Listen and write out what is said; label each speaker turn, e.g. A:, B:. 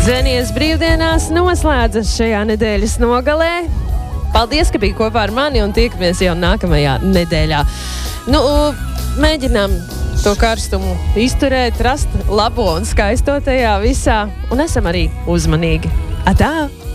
A: Zvenies brīvdienās noslēdzas šajā nedēļas nogalē. Paldies, ka bija kopā ar mani un tiekamies jau nākamajā nedēļā. Mēģinām to karstumu izturēt, rast labo un skaisto tajā visā un esam arī uzmanīgi. Atā!